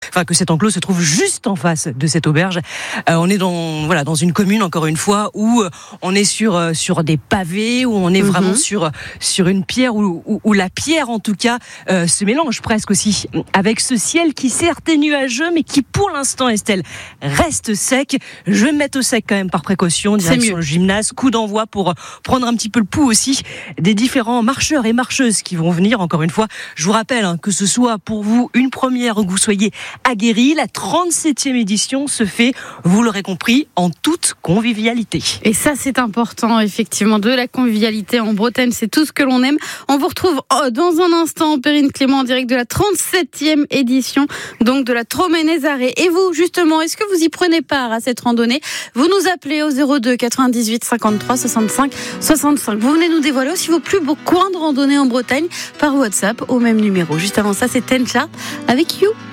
que cet enclos se trouve juste en face de cette auberge. On est dans une commune, encore une fois, où on est sur des pavés, où on est vraiment sur une pierre, où la pierre, en tout cas, se mélange presque aussi avec ce ciel qui certes est nuageux, mais qui pour l'instant, Estelle, reste sec. Je vais me mettre au sec quand même par précaution, direction le gymnase, coup d'envoi pour prendre un petit peu le pouls aussi des différents marcheurs et marcheuses qui vont venir. Encore une fois, je vous rappelle que ce soit pour vous une première ou que vous soyez aguerris, la 37e édition se fait, vous l'aurez compris, en toute convivialité. Et ça, c'est important, effectivement, de la convivialité en Bretagne, c'est tout ce que l'on aime. On vous retrouve dans un instant, Perrine Clément, en direct de la 37e édition, donc de la Troménez-Arrée. Et vous, justement, est-ce que vous y prenez part à cette randonnée ? Vous nous appelez au 02 98 53 65 65. Vous venez nous dévoiler aussi vos plus beaux coins de randonnée en Bretagne par WhatsApp au même numéro. Juste avant ça, c'est Tencha avec You.